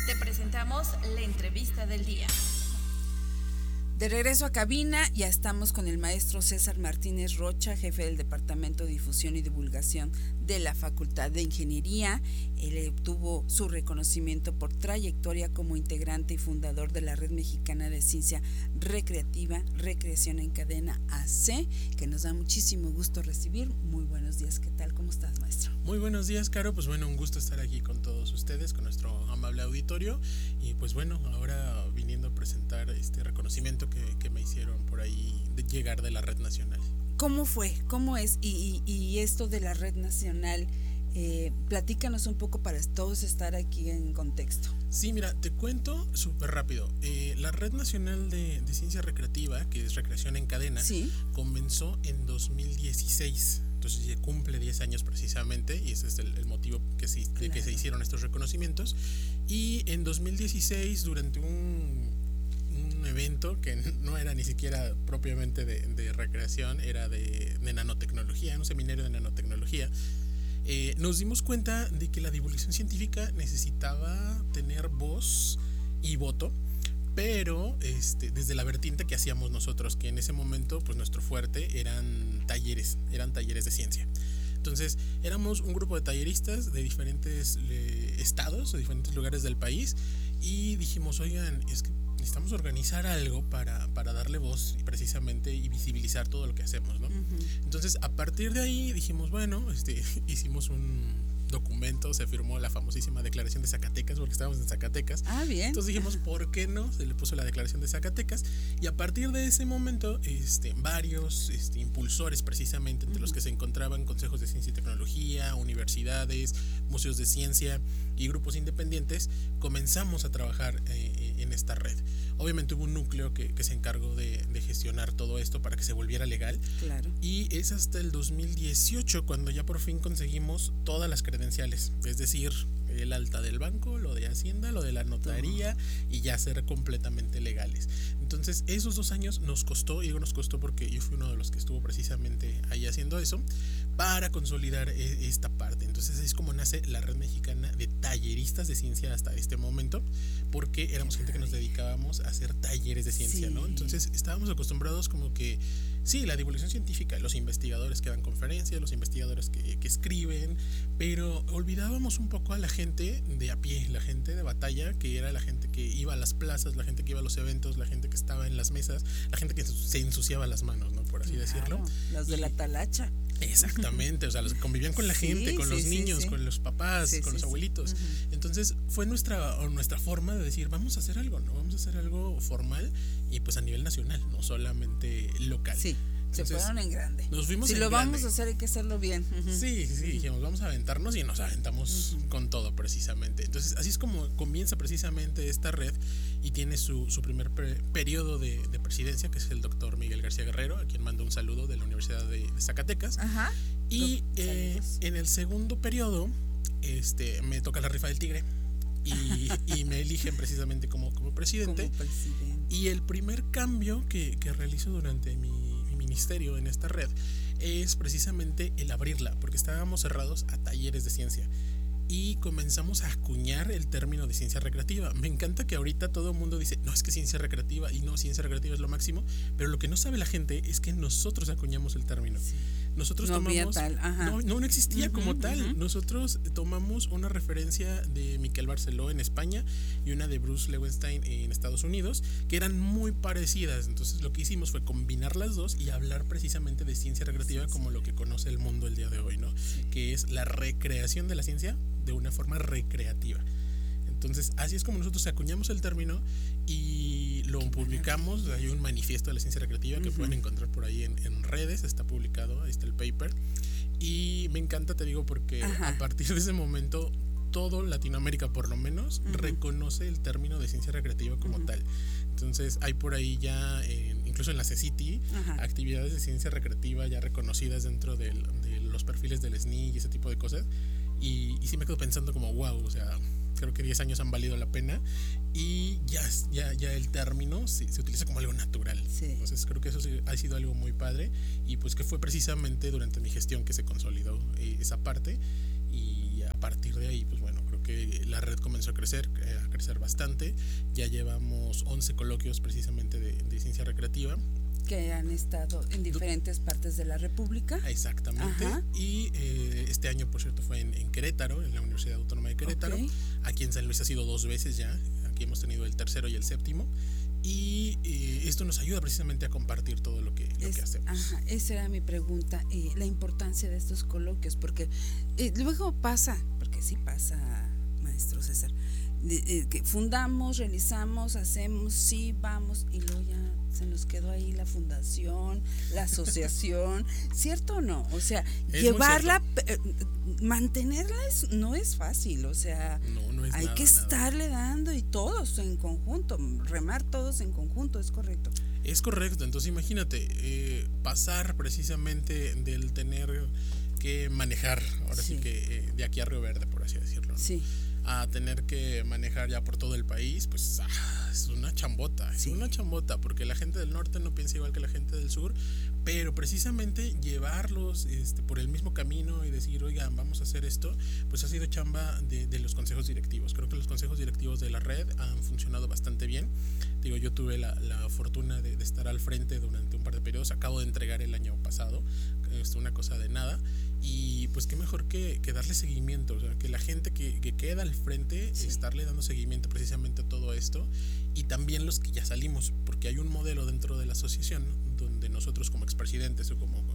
Te presentamos la entrevista del día. De regreso a cabina, ya estamos con el maestro César Martínez Rocha, jefe del Departamento de Difusión y Divulgación de la Facultad de Ingeniería. Él obtuvo su reconocimiento por trayectoria como integrante y fundador de la Red Mexicana de Ciencia Recreativa, Recreación en Cadena AC, que nos da muchísimo gusto recibir. Muy buenos días, ¿qué tal? ¿Cómo estás, maestro? Muy buenos días, Caro. Pues bueno, un gusto estar aquí con todos ustedes, con nuestro amable auditorio. Y pues bueno, ahora viniendo a presentar este reconocimiento que me hicieron por ahí de llegar de la Red Nacional. ¿Cómo fue? ¿Cómo es? Y esto de la Red Nacional, platícanos un poco para todos estar aquí en contexto. Sí, mira, te cuento súper rápido. La Red Nacional de Ciencia Recreativa, que es Recreación en Cadena, ¿Sí? comenzó en 2016. Entonces ya cumple 10 años precisamente, y ese es el motivo de que se hicieron estos reconocimientos. Y en 2016, durante un evento que no era ni siquiera propiamente de recreación, era de nanotecnología, un seminario de nanotecnología, nos dimos cuenta de que la divulgación científica necesitaba tener voz y voto, pero desde la vertiente que hacíamos nosotros, que en ese momento pues nuestro fuerte eran talleres de ciencia. Entonces éramos un grupo de talleristas de diferentes estados, de diferentes lugares del país, y dijimos, oigan, es que necesitamos organizar algo para darle voz precisamente y visibilizar todo lo que hacemos, ¿no? Uh-huh. Entonces a partir de ahí dijimos, bueno, hicimos un documento, se firmó la famosísima Declaración de Zacatecas, porque estábamos en Zacatecas. Ah, bien. Entonces dijimos, ¿por qué no? Se le puso la Declaración de Zacatecas, y a partir de ese momento varios impulsores precisamente, entre los que se encontraban consejos de ciencia y tecnología, universidades, museos de ciencia y grupos independientes, comenzamos a trabajar en esta red. Obviamente hubo un núcleo que se encargó de gestionar todo esto para que se volviera legal. Claro. Y es hasta el 2018 cuando ya por fin conseguimos todas las credenciales, es decir, el alta del banco, lo de Hacienda, lo de la notaría, y ya ser completamente legales. Entonces esos 2 años nos costó, y digo nos costó porque yo fui uno de los que estuvo precisamente ahí haciendo eso, para consolidar esta parte. Entonces es como nace la Red Mexicana de Talleristas de Ciencia hasta este momento, porque éramos gente que nos dedicábamos a hacer talleres de ciencia, sí, ¿no? Entonces estábamos acostumbrados como que, sí, la divulgación científica, los investigadores que dan conferencias, los investigadores que escriben, pero olvidábamos un poco a la gente de a pie, la gente de batalla, que era la gente que iba a las plazas, la gente que iba a los eventos, la gente que estaba en las mesas, la gente que se ensuciaba las manos, ¿no? Por así decirlo. Los de la talacha. Exactamente, o sea, los que convivían con la gente, con los niños, con los papás, con los abuelitos. Uh-huh. Entonces fue nuestra forma de decir, vamos a hacer algo, ¿no? Vamos a hacer algo formal y pues a nivel nacional, no solamente local. Sí. Entonces, se fueron en grande. Nos fuimos si en lo grande. Vamos a hacer, hay que hacerlo bien. Uh-huh. Sí, dijimos, vamos a aventarnos, y nos aventamos con todo precisamente. Entonces así es como comienza precisamente esta red, y tiene su primer periodo de presidencia, que es el doctor Miguel García Guerrero, a quien mando un saludo, de la Universidad de Zacatecas. Ajá. Y en el segundo periodo me toca la rifa del tigre, y me eligen precisamente como presidente. Y el primer cambio que realizo durante mi ministerio en esta red es precisamente el abrirla, porque estábamos cerrados a talleres de ciencia, y comenzamos a acuñar el término de ciencia recreativa. Me encanta que ahorita todo el mundo dice, no, es que ciencia recreativa, y no, ciencia recreativa es lo máximo, pero lo que no sabe la gente es que nosotros acuñamos el término. Sí. Nosotros no tomamos, había tal. No existía como tal. Nosotros tomamos una referencia de Miquel Barceló en España y una de Bruce Lewinstein en Estados Unidos, que eran muy parecidas. Entonces lo que hicimos fue combinar las dos y hablar precisamente de ciencia recreativa como lo que conoce el mundo el día de hoy, ¿no? Sí. Que es la recreación de la ciencia de una forma recreativa. Entonces así es como nosotros acuñamos el término y lo publicamos. Hay un manifiesto de la ciencia recreativa que pueden encontrar por ahí en redes, está publicado, ahí está el paper, y me encanta, te digo, porque a partir de ese momento todo Latinoamérica por lo menos reconoce el término de ciencia recreativa como tal. Entonces hay por ahí ya incluso en la CECITI actividades de ciencia recreativa ya reconocidas dentro de los perfiles del SNI y ese tipo de cosas, y sí me quedo pensando como wow, o sea, creo que 10 años han valido la pena, y ya el término se utiliza como algo natural. Sí. Entonces creo que eso ha sido algo muy padre, y pues que fue precisamente durante mi gestión que se consolidó esa parte, y a partir de ahí pues bueno, creo que la red comenzó a crecer bastante. Ya llevamos 11 coloquios precisamente de ciencia recreativa. Que han estado en diferentes partes de la República. Exactamente. Ajá. Y este año, por cierto, fue en Querétaro, en la Universidad Autónoma de Querétaro. Okay. Aquí en San Luis ha sido 2 veces ya. Aquí hemos tenido el tercero y el séptimo. Y esto nos ayuda precisamente a compartir todo lo que hacemos. Ajá, esa era mi pregunta, la importancia de estos coloquios, porque luego pasa, porque sí pasa, maestro César, que fundamos, realizamos, hacemos, sí, vamos, y luego ya se nos quedó ahí la fundación, la asociación, ¿cierto o no? O sea, llevarla, mantenerla no es fácil, o sea, no es hay nada, que estarle dando y todos en conjunto, remar todos en conjunto, ¿es correcto? Es correcto, entonces imagínate, pasar precisamente del tener que manejar, ahora sí que de aquí a Río Verde, por así decirlo, ¿no? Sí. A tener que manejar ya por todo el país, pues es una chambota, porque la gente del norte no piensa igual que la gente del sur, pero precisamente llevarlos por el mismo camino y decir, oigan, vamos a hacer esto, pues ha sido chamba de los consejos directivos. Creo que los consejos directivos de la red han funcionado bastante bien. Digo, yo tuve la fortuna de estar al frente durante un par de periodos, acabo de entregar el año pasado, una cosa de nada, y pues qué mejor que darle seguimiento, o sea, que la gente que queda al frente, estarle dando seguimiento precisamente a todo esto, y también los que ya salimos, porque hay un modelo dentro de la asociación donde nosotros como expresidentes o como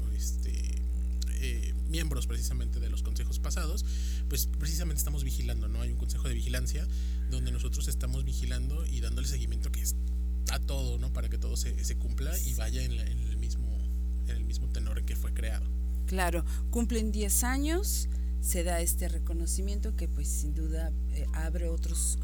miembros precisamente de los consejos pasados, pues precisamente estamos vigilando, ¿no? Hay un consejo de vigilancia donde nosotros estamos vigilando y dándole seguimiento que es a todo, ¿no? Para que todo se cumpla y vaya en el mismo tenor en que fue creado. Claro, cumplen 10 años, se da este reconocimiento que pues sin duda abre otros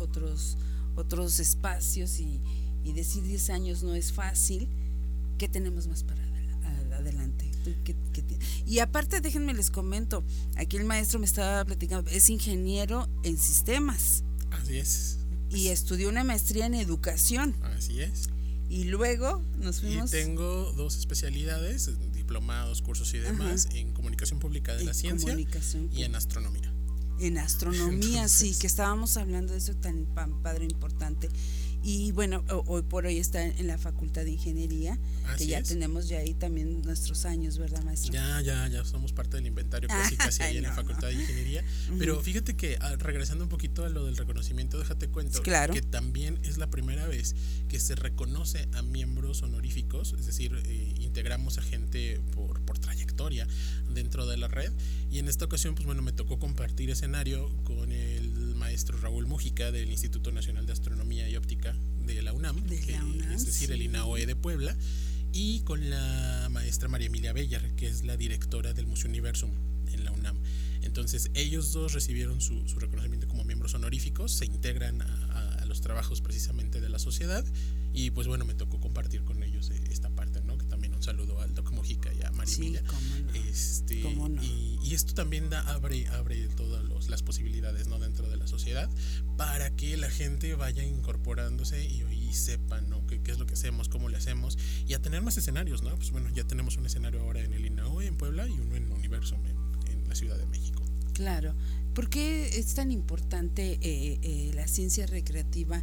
espacios y decir 10 años no es fácil. ¿Qué tenemos más para adelante? Y aparte, déjenme les comento, aquí el maestro me estaba platicando, es ingeniero en sistemas. Así es. Y estudió una maestría en educación. Así es. Y luego nos fuimos. Y tengo 2 especialidades, diplomados, cursos y demás, en comunicación pública de la ciencia y en astronomía. En astronomía, entonces, sí, que estábamos hablando de eso tan padre, importante. Y bueno, hoy por hoy está en la Facultad de Ingeniería, que ya tenemos ya ahí también nuestros años, ¿verdad, maestro? Ya somos parte del inventario casi ahí en la Facultad de Ingeniería. Pero fíjate que regresando un poquito a lo del reconocimiento, déjate cuento que también es la primera vez que se reconoce a miembros honoríficos, es decir, integramos a gente por trayectoria dentro de la red, y en esta ocasión pues bueno, me tocó compartir escenario con el maestro Raúl Mújica del Instituto Nacional de Astronomía y Óptica de la UNAM, es decir, el INAOE de Puebla, y con la maestra María Emilia Bellar, que es la directora del Museo Universum en la UNAM. Entonces ellos dos recibieron su reconocimiento como miembros honoríficos, se integran a los trabajos precisamente de la sociedad, y pues bueno, me tocó compartir con ellos esta parte, ¿no? Que también un saludo al Doc Mújica y a María Emilia. ¿Cómo no? Y esto también abre todas las posibilidades, ¿no? Dentro de la sociedad, para que la gente vaya incorporándose y sepan, ¿no? qué es lo que hacemos, cómo le hacemos, y a tener más escenarios, ¿no? Pues bueno, ya tenemos un escenario ahora en el INAOE en Puebla y uno en Universum en la Ciudad de México. Claro. ¿Por qué es tan importante la ciencia recreativa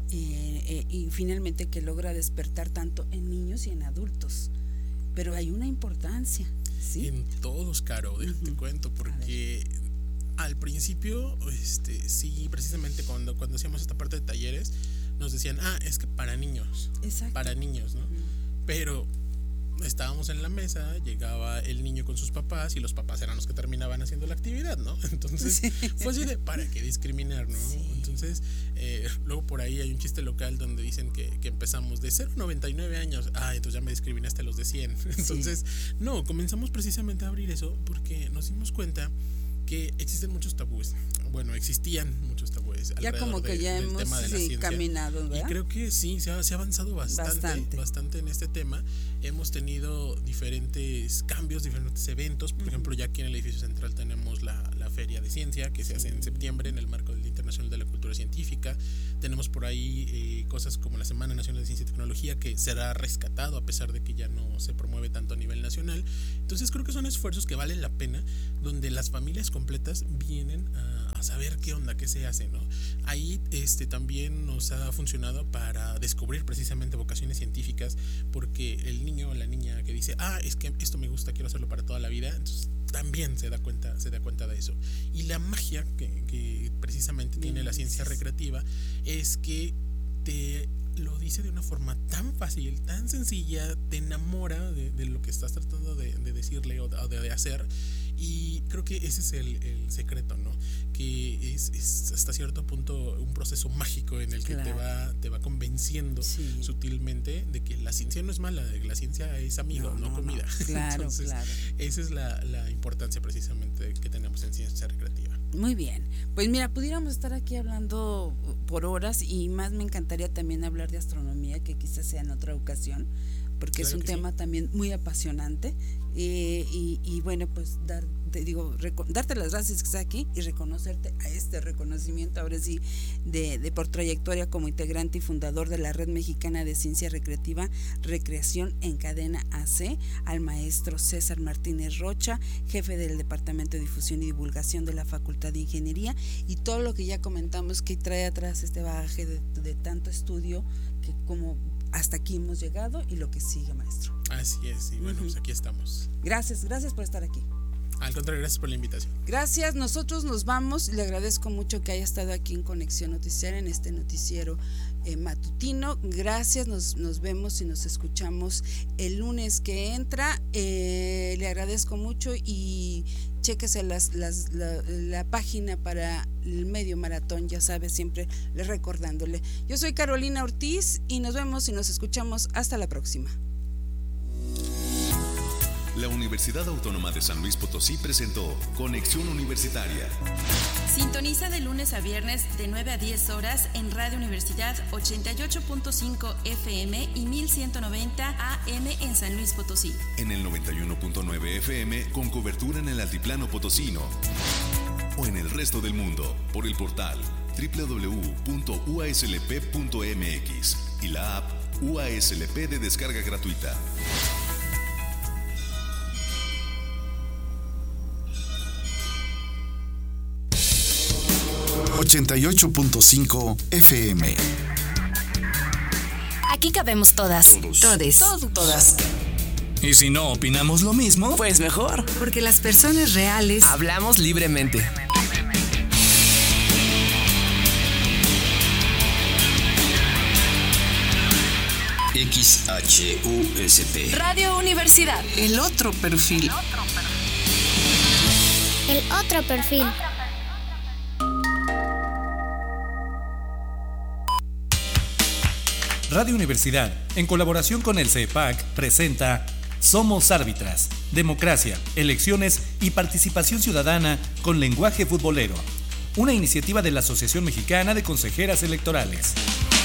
y finalmente que logra despertar tanto en niños y en adultos? Pero hay una importancia, ¿sí? En todos, Caro, te cuento, porque al principio, sí, precisamente cuando hacíamos esta parte de talleres, nos decían, es que para niños. Exacto. Para niños, ¿no? Pero estábamos en la mesa, llegaba el niño con sus papás y los papás eran los que terminaban haciendo la actividad, ¿no? Entonces fue así de, ¿para qué discriminar, no? Sí. Entonces, luego por ahí hay un chiste local donde dicen que empezamos de 0,99 años, entonces ya me discriminaste a los de 100. Entonces, no, comenzamos precisamente a abrir eso porque nos dimos cuenta que existen muchos tabúes. Bueno, existían muchos tabúes ya alrededor como que ya hemos caminado, ¿verdad? Y creo que sí, se ha avanzado bastante en este tema. Hemos tenido diferentes cambios, diferentes eventos. Por ejemplo, ya aquí en el edificio central tenemos la feria de ciencia que se hace en septiembre en el marco del Día Internacional de la Cultura Científica. Tenemos por ahí cosas como la Semana Nacional de Ciencia y Tecnología, que será rescatado a pesar de que ya no se promueve tanto a nivel nacional. Entonces creo que son esfuerzos que valen la pena, donde las familias completas vienen a saber qué onda, qué se hace, ¿no? Ahí también nos ha funcionado para descubrir precisamente vocaciones científicas, porque el niño o la niña que dice, es que esto me gusta, quiero hacerlo para toda la vida, entonces también se da cuenta de eso. Y la magia que precisamente tiene la ciencia recreativa es que te lo dice de una forma tan fácil, tan sencilla, te enamora de lo que estás tratando de decirle o de hacer. Y creo que ese es el secreto, ¿no? Que es hasta cierto punto un proceso mágico en el que te va convenciendo sutilmente de que la ciencia no es mala, de que la ciencia es amigo, no comida. Claro, entonces, esa es la importancia precisamente que tenemos en ciencia recreativa. Muy bien, pues mira, pudiéramos estar aquí hablando por horas, y más me encantaría también hablar de astronomía, que quizás sea en otra ocasión, porque claro, es un tema también muy apasionante, y bueno, pues darte las gracias que estás aquí y reconocerte a este reconocimiento ahora sí de por trayectoria como integrante y fundador de la Red Mexicana de Ciencia Recreativa, Recreación en Cadena AC, al maestro César Martínez Rocha, jefe del Departamento de Difusión y Divulgación de la Facultad de Ingeniería, y todo lo que ya comentamos que trae atrás este bagaje de tanto estudio, que como hasta aquí hemos llegado y lo que sigue, maestro. Así es, y bueno, pues aquí estamos. Gracias por estar aquí. Al contrario, gracias por la invitación. Gracias, nosotros nos vamos. Le agradezco mucho que haya estado aquí en Conexión Noticiera, en este noticiero matutino. Gracias, nos vemos y nos escuchamos el lunes que entra. Le agradezco mucho y chéquese la página para el medio maratón, ya sabe, siempre recordándole. Yo soy Carolina Ortiz y nos vemos y nos escuchamos hasta la próxima. La Universidad Autónoma de San Luis Potosí presentó Conexión Universitaria. Sintoniza de lunes a viernes de 9 a 10 horas en Radio Universidad 88.5 FM y 1190 AM en San Luis Potosí. En el 91.9 FM con cobertura en el Altiplano Potosino. O en el resto del mundo por el portal www.uaslp.mx y la app UASLP de descarga gratuita. 88.5 FM. Aquí cabemos todas. Todes. Todas. Y si no opinamos lo mismo, pues mejor. Porque las personas reales hablamos libremente. XHUSP. Radio Universidad. El otro perfil. El otro perfil. Radio Universidad, en colaboración con el CEPAC, presenta Somos Árbitras, Democracia, Elecciones y Participación Ciudadana con Lenguaje Futbolero, una iniciativa de la Asociación Mexicana de Consejeras Electorales.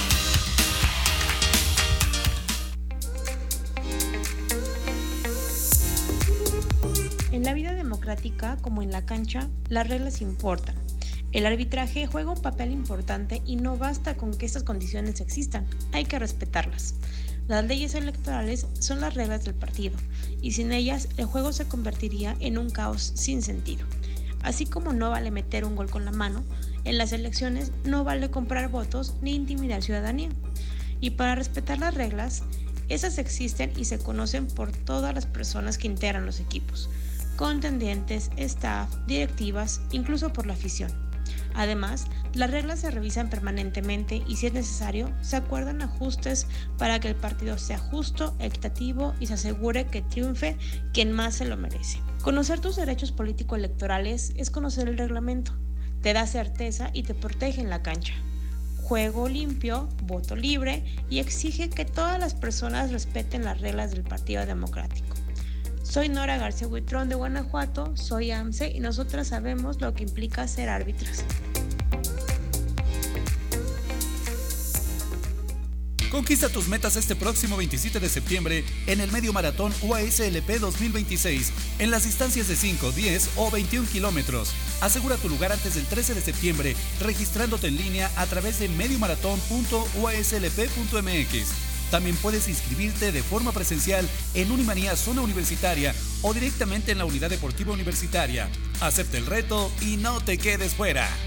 En la vida democrática, como en la cancha, las reglas importan. El arbitraje juega un papel importante y no basta con que estas condiciones existan, hay que respetarlas. Las leyes electorales son las reglas del partido, y sin ellas el juego se convertiría en un caos sin sentido. Así como no vale meter un gol con la mano, en las elecciones no vale comprar votos ni intimidar ciudadanía. Y para respetar las reglas, esas existen y se conocen por todas las personas que integran los equipos, contendientes, staff, directivas, incluso por la afición. Además, las reglas se revisan permanentemente y si es necesario, se acuerdan ajustes para que el partido sea justo, equitativo y se asegure que triunfe quien más se lo merece. Conocer tus derechos político-electorales es conocer el reglamento, te da certeza y te protege en la cancha. Juego limpio, voto libre y exige que todas las personas respeten las reglas del Partido Democrático. Soy Nora García Huitrón de Guanajuato, soy AMCE y nosotras sabemos lo que implica ser árbitras. Conquista tus metas este próximo 27 de septiembre en el Medio Maratón UASLP 2026, en las distancias de 5, 10 o 21 kilómetros. Asegura tu lugar antes del 13 de septiembre registrándote en línea a través de mediomaratón.uaslp.mx. También puedes inscribirte de forma presencial en Unimanía Zona Universitaria o directamente en la Unidad Deportiva Universitaria. Acepta el reto y no te quedes fuera.